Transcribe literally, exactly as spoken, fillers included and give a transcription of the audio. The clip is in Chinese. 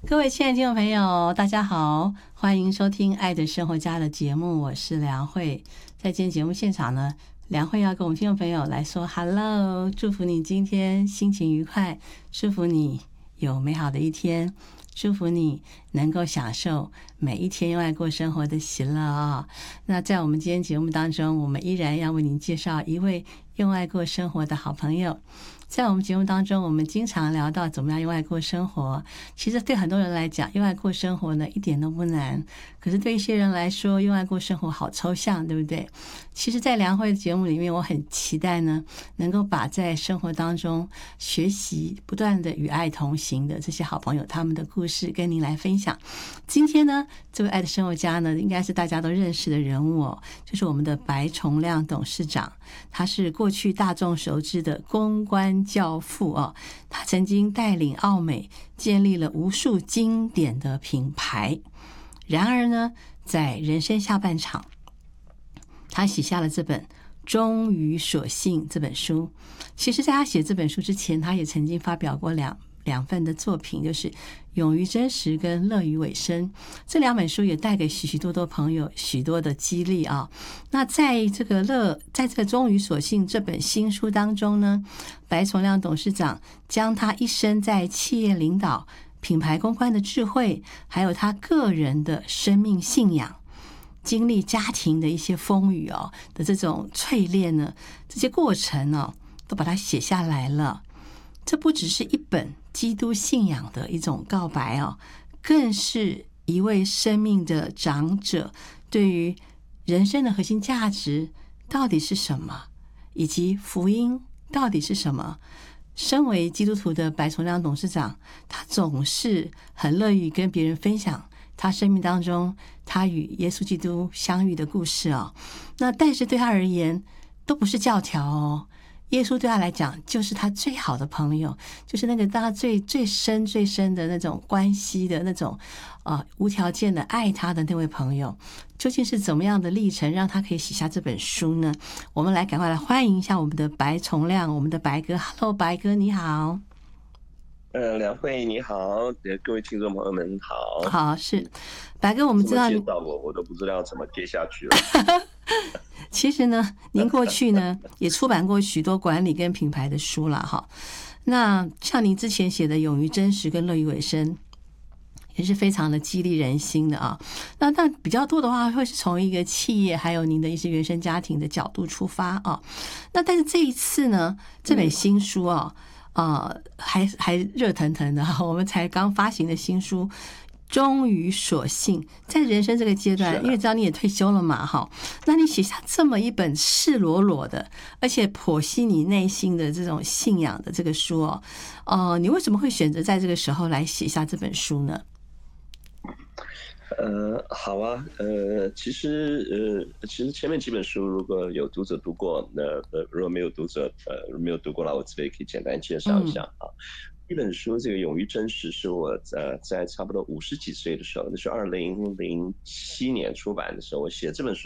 各位亲爱的听众朋友，大家好，欢迎收听《爱的生活家》的节目，我是梁慧。在今天节目现场呢，梁慧要跟我们听众朋友来说 Hello， 祝福你今天心情愉快，祝福你有美好的一天，祝福你能够享受每一天用爱过生活的喜乐啊、哦！那在我们今天节目当中，我们依然要为您介绍一位用爱过生活的好朋友。在我们节目当中，我们经常聊到怎么样用爱过生活。其实对很多人来讲，用爱过生活呢一点都不难。可是对一些人来说，用爱过生活好抽象，对不对？其实在梁慧的节目里面，我很期待呢，能够把在生活当中学习、不断的与爱同行的这些好朋友他们的故事跟您来分享。今天呢，这位爱的生活家呢，应该是大家都认识的人物哦，就是我们的白崇亮董事长。他是过去大众熟知的公关教父哦，他曾经带领奥美建立了无数经典的品牌。然而呢，在人生下半场，他写下了这本《忠于所信》这本书。其实在他写这本书之前，他也曾经发表过两两份的作品，就是《勇于真实》跟《乐于尾声》。这两本书也带给许许多多朋友许多的激励啊。那在这个乐，在这个《忠于所信》这本新书当中呢，白崇亮董事长将他一生在企业领导、品牌公关的智慧，还有他个人的生命信仰，经历家庭的一些风雨哦的这种淬炼呢，这些过程哦，都把它写下来了。这不只是一本基督信仰的一种告白哦，更是一位生命的长者对于人生的核心价值到底是什么，以及福音到底是什么。身为基督徒的白崇亮董事长，他总是很乐于跟别人分享他生命当中他与耶稣基督相遇的故事哦。那但是对他而言都不是教条哦，耶稣对他来讲就是他最好的朋友，就是那个他最最深最深的那种关系的那种呃无条件的爱他的那位朋友。究竟是怎么样的历程让他可以写下这本书呢？我们来赶快来欢迎一下我们的白崇亮，我们的白哥。 Hello 白哥你好。 呃，梁慧你好，呃各位听众朋友们好。 好，是白哥，我们知道你介绍我，我都不知道怎么接下去了。 其实呢，您过去呢也出版过许多管理跟品牌的书了哈。那像您之前写的《勇于真实》跟《乐于尾声》，也是非常的激励人心的啊。那但比较多的话，会是从一个企业还有您的一些原生家庭的角度出发啊。那但是这一次呢，这本新书啊，呃，还还热腾腾的，我们才刚发行的新书。忠于所信，在人生这个阶段，因为知道你也退休了嘛，哈，那你写下这么一本赤裸裸的，而且剖析你内心的这种信仰的这个书哦，呃，你为什么会选择在这个时候来写下这本书呢？ 呃，好啊，呃，其实呃，其实前面几本书如果有读者读过，那呃，如果没有读者呃没有读过了，我这边可以简单介绍一下啊。一本书这个《勇于真实》是我呃在差不多五十几岁的时候，那是二零零七年出版的时候，我写这本书。